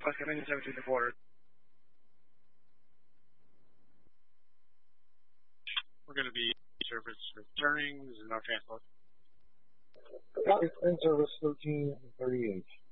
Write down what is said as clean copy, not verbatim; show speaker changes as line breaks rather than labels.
Alaska 917 to quarter. We're going to be service returning. This is our transport.
Copy, in service 1338.